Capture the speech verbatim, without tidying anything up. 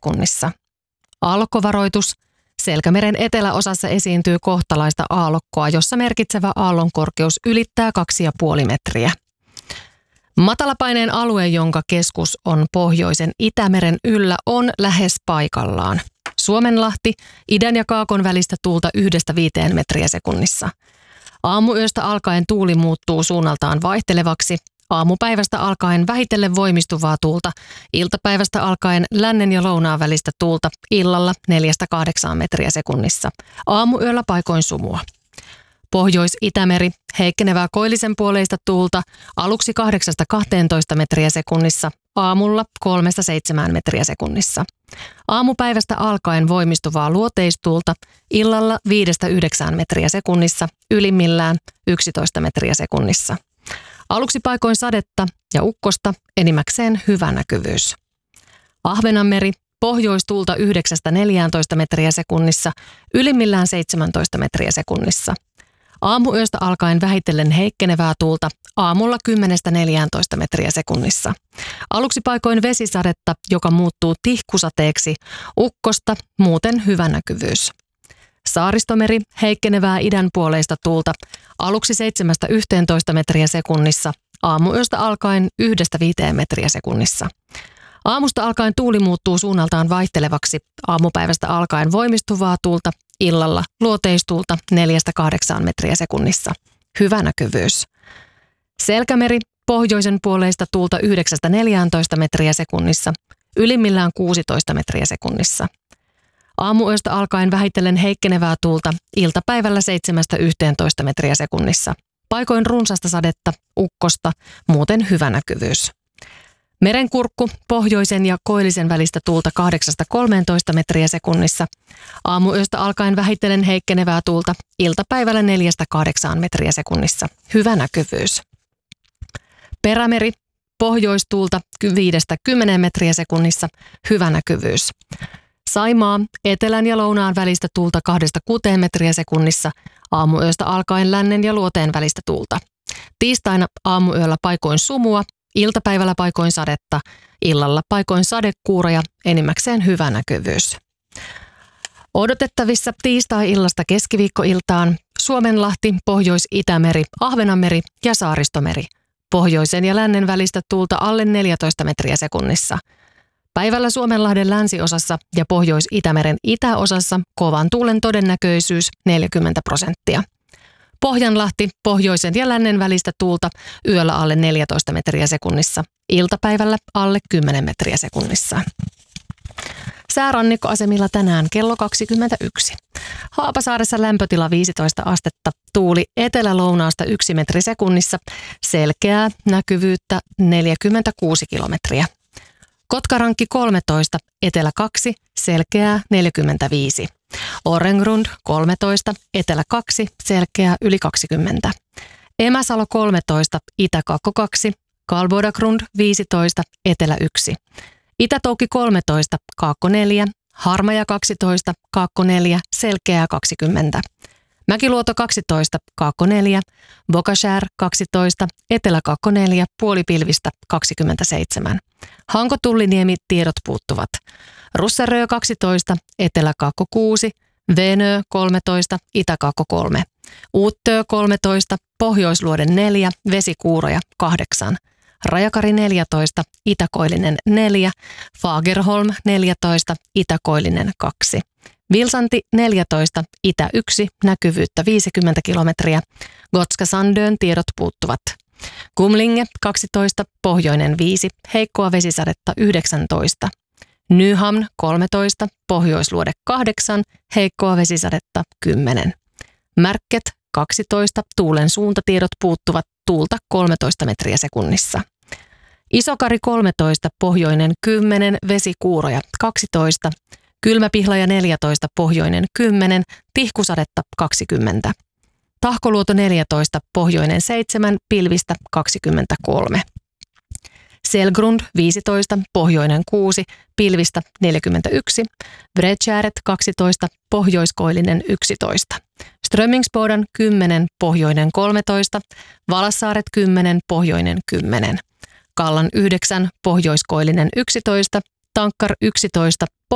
sekunnissa. Aallokkovaroitus. Selkämeren eteläosassa esiintyy kohtalaista aallokkoa, jossa merkitsevä aallonkorkeus ylittää kaksi pilkku viisi metriä. Matalapaineen alue, jonka keskus on pohjoisen Itämeren yllä, on lähes paikallaan. Suomenlahti, idän ja kaakon välistä tuulta yhdestä viiteen metriä sekunnissa. Aamuyöstä alkaen tuuli muuttuu suunnaltaan vaihtelevaksi. Aamupäivästä alkaen vähitellen voimistuvaa tuulta, iltapäivästä alkaen lännen ja lounaan välistä tuulta, illalla neljästä kahdeksaan metriä sekunnissa. Aamuyöllä paikoin sumua. Pohjois-Itämeri, heikkenevää koillisen puoleista tuulta, aluksi kahdeksasta kahteentoista metriä sekunnissa, aamulla kolmesta seitsemään metriä sekunnissa. Aamupäivästä alkaen voimistuvaa luoteistuulta, illalla viidestä yhdeksään metriä sekunnissa, ylimmillään yksitoista metriä sekunnissa. Aluksi paikoin sadetta ja ukkosta, enimmäkseen hyvä näkyvyys. Ahvenanmeri, pohjoistuulta yhdeksästä neljääntoista metriä sekunnissa, ylimmillään seitsemäntoista metriä sekunnissa. Aamuyöstä alkaen vähitellen heikkenevää tuulta, aamulla kymmenestä neljääntoista metriä sekunnissa. Aluksi paikoin vesisadetta, joka muuttuu tihkusateeksi, ukkosta, muuten hyvä näkyvyys. Saaristomeri, heikkenevää idänpuoleista tuulta, aluksi seitsemästä yhteentoista metriä sekunnissa, aamuyöstä alkaen yhdestä viiteen metriä sekunnissa. Aamusta alkaen tuuli muuttuu suunnaltaan vaihtelevaksi, aamupäivästä alkaen voimistuvaa tuulta, illalla luoteistuulta neljästä kahdeksaan metriä sekunnissa. Hyvä näkyvyys. Selkämeri, pohjoisen puoleista tuulta yhdeksästä neljääntoista metriä sekunnissa, ylimmillään kuusitoista metriä sekunnissa. Aamuyöstä alkaen vähitellen heikkenevää tuulta, iltapäivällä seitsemästä yhteentoista metriä sekunnissa. Paikoin runsasta sadetta, ukkosta, muuten hyvä näkyvyys. Merenkurkku, pohjoisen ja koillisen välistä tuulta kahdeksasta kolmeentoista metriä sekunnissa. Aamuyöstä alkaen vähitellen heikkenevää tuulta, iltapäivällä neljästä kahdeksaan metriä sekunnissa. Hyvä näkyvyys. Perämeri, pohjoistuulta viidestä kymmeneen metriä sekunnissa. Hyvä näkyvyys. Saimaa, etelän ja lounaan välistä tuulta kahdesta kuuteen metriä sekunnissa, aamuyöstä alkaen lännen ja luoteen välistä tuulta. Tiistaina aamuyöllä paikoin sumua, iltapäivällä paikoin sadetta, illalla paikoin sadekuuroja, enimmäkseen hyvä näkyvyys. Odotettavissa tiistai-illasta keskiviikkoiltaan Suomenlahti, Pohjois-Itämeri, Ahvenanmeri ja Saaristomeri. Pohjoisen ja lännen välistä tuulta alle neljätoista metriä sekunnissa. Päivällä Suomenlahden länsiosassa ja Pohjois-Itämeren itäosassa kovan tuulen todennäköisyys neljäkymmentä prosenttia. Pohjanlahti, pohjoisen ja lännen välistä tuulta yöllä alle neljätoista metriä sekunnissa, iltapäivällä alle kymmenen metriä sekunnissa. Säärannikkoasemilla tänään kello kaksikymmentäyksi. Haapasaaressa lämpötila viisitoista astetta, tuuli etelä-lounaasta yksi metri sekunnissa, selkeää näkyvyyttä neljäkymmentäkuusi kilometriä. Kotkarankki kolmetoista, etelä kaksi, selkeää neljäkymmentäviisi. Orengrund kolmetoista, etelä kaksi, selkeää yli kaksikymmentä. Emäsalo kolmetoista, itä kaksi, Kalbodagrund viisitoista, etelä yksi. Itä-Toukki kolmetoista, kaakko neljä, Harmaja kaksitoista, kaakko neljä, selkeää kaksikymmentä. Mäkiluoto kaksitoista, kaakko neljä, Bokashär kaksitoista, etelä kaakko neljä, puolipilvistä kaksikymmentäseitsemän. Hanko-Tulliniemi tiedot puuttuvat. Russerö kaksitoista, etelä kaakko kuusi, Venö kolmetoista, itä kaakko kolme. Uuttö kolmetoista, Pohjoisluoden neljä, Vesikuuroja kahdeksan. Rajakari neljätoista, Itäkoillinen neljä, Fagerholm neljätoista, Itäkoillinen kaksi. Vilsanti neljätoista, itä yksi, näkyvyyttä viisikymmentä kilometriä. Gotska Sandön tiedot puuttuvat. Kumlinge kaksitoista, pohjoinen viisi, heikkoa vesisadetta yhdeksäntoista. Nyhamn kolmetoista, pohjoisluode kahdeksan, heikkoa vesisadetta kymmenen. Märket kaksitoista, tuulen suuntatiedot puuttuvat, tuulta kolmetoista metriä sekunnissa. Isokari kolmetoista, pohjoinen kymmenen, vesikuuroja kaksitoista. Kylmäpihlaja neljätoista, pohjoinen kymmenen, tihkusadetta kaksikymmentä. Tahkoluoto neljätoista, pohjoinen seitsemän, pilvistä kaksikymmentäkolme. Selgrund viisitoista, pohjoinen kuusi, pilvistä neljäkymmentäyksi. Vretsjäret kaksitoista, pohjoiskoillinen yksitoista. Strömingsboden kymmenen, pohjoinen kolmetoista. Valassaaret kymmenen, pohjoinen kymmenen. Kallan yhdeksän, pohjoiskoillinen yksitoista. Tankkar yksitoista,